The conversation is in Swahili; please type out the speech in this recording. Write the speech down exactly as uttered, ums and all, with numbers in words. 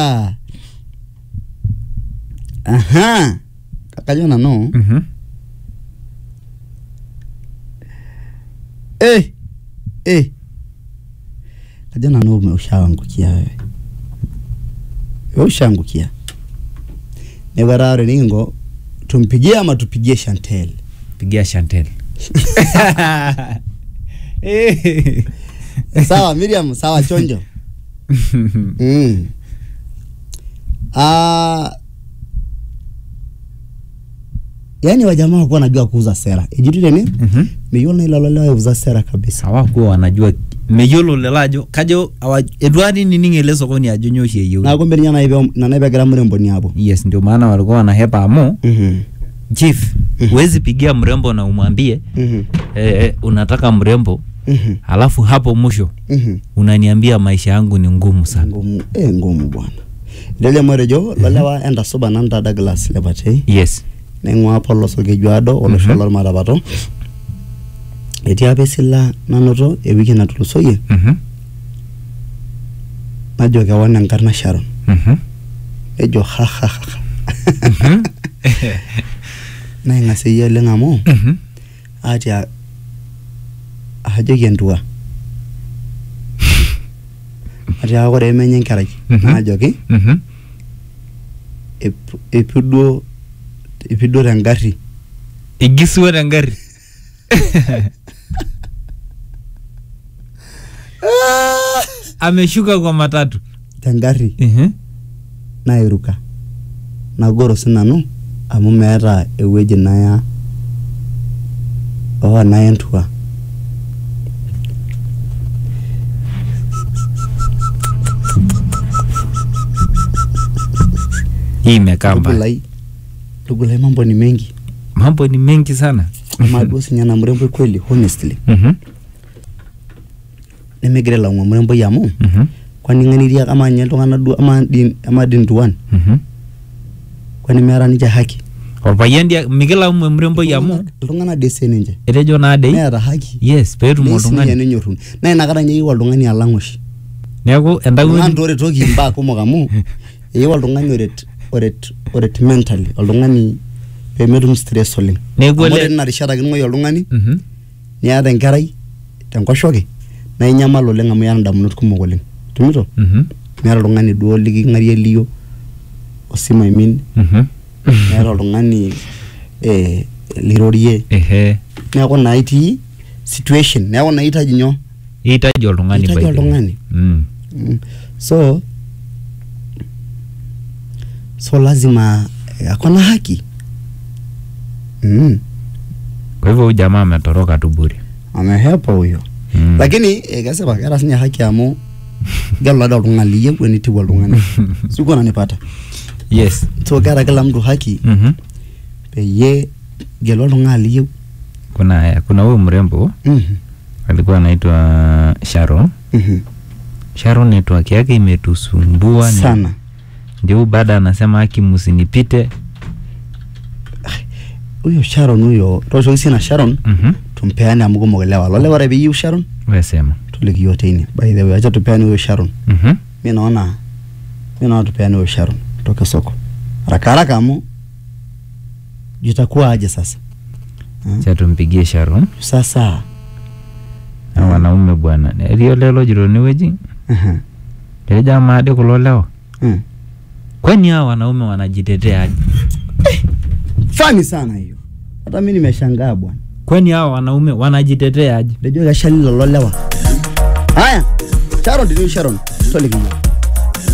Aha. Aha. Kakajona no. Mhm. Eh. Eh. Kajona no umeshaangukia wewe. Wewe ushaangukia. Newarare ningo tumpigie ama tupigie Chantel. Pigia Chantel. Eh. Sawa Miriam, sawa chonjo. Mm. Ah. Yani wajamaa walikuwa wanajua kuuza sera. Ejitile ni? Mhm. Meyona ilalala kuuza sera kabisa. Hawakuwa wanajua meyolo lelajo kajo awa Edward ni ningele sokoni ajonyo sheyo. Na kumbe nyana ibe na naibe gara mrembo ni hapo. Yes, ndio maana walikuwa wanahepa amo. Mhm. Chief, Mhm. huwezi pigia mrembo na umwambie Mhm. eh, unataka mrembo. Mhm. Alafu hapo mwisho Mhm. unaniambia maisha yangu ni ngumu sana. Ngumu, eh ngumu bwana. Ndele mwerejo lalewa enda soba nanda Douglas lebate. Yes. Nengwa Apollo Solgejuado olo sholor marabato. Eti abesila nanoto e wiki natulusoye. Mhm. Najo kawana nkarna Sharon. Mhm. Ejo ha ha ha. Mhm. Na ngase yele ngamo. Mhm. Ati a hajo yentua. Ati agore menyen karai. Mhm. Najo ki Mhm. epido epido rangari. Igiswa na ngari. Ameshuka kwa matatu. Tangari Mhm. na iruka. Na goro sinanu amu meeta eweji naya. Oh na entua. Hii imekamba. Tugulai. Tugulai mambo ni mengi. Mambo ni mengi sana. Ama dosi nyana mrembo kweli honestly. Mhm. Nemegere la mrembo yamu. Mhm. Kwani nganiria kama nyento ngana du ama din ama din tuan. Mhm. Kwani mera nija haki. Orpayian dia migila umwe mrembo yamu. Lungana dese ninje. Etejo na dei. Meeta haki. Yes, peetum oltung'ani. Nesi nyorun. Na inakata nyei oltung'ani alangoshi. Neeku endauni Oltung'ani tore toki mbaa kumok amu eyeu oltung'ani oret oret oret mentally oltung'ani pemetum stress oleng. Neeku ele ina rishata king'oi oltung'ani Mhm. niata enkerai tenkoshoke na inyamal oleng amu iyata ndamunot kumok oleng. Tumito? Mhm. Meeta oltung'ani duo liking'arie liyo osima imin. Mhm. Meeta oltung'ani eh lirorie. Ehe. Neeku naa itii situation. Neeku naa itaji nyoo? Itaji oltung'ani Itaji by the way. oltung'ani. Mm. Mm. So so lazima eh, akona haki. Mm. Kwa hivyo huyu jamaa ametoroka tu bure. Amehepa huyo. Mm. Lakini eh, kasema kera sinya haki amu galo lada oltung'ani liye wenitibu oltung'ani. Siko ananipata. Yes. So kera kila mtu haki Mhm. peye gelo oltung'ani liye. Kuna kuna huyu mrembo Mhm. alikuwa anaitwa Sharon. Mhm. Sharon network yake imetusumbua ni- Sana. Ndio baada anasema haki msinipite. Huyo Sharon huyo, tosho sina Sharon, Mhm. tumpeane amu kumogelewa. Lole wale biyu Sharon, Wewe sema. tuliki yote ini. By the way, acha tupeane huyo Sharon. Mhm. Mimi naona mimi naona tupeane huyo Sharon toka soko. Haraka haraka amu jitakuwa aje sasa? Cha tumpigie Sharon. Sasa. Na wanaume bwana. Ndio lelo jiro ni weji. Mhm. Ile jamaa hadi kulolewa. Mhm. Kwani hao wanaume wanajitetea aje? Fani sana hiyo. Hata mimi nimeshangaa bwana. Kwani hao wanaume wanajitetea aje? Ndio gashali lololewa. Haya. Sharon ndio Sharon. Toliki.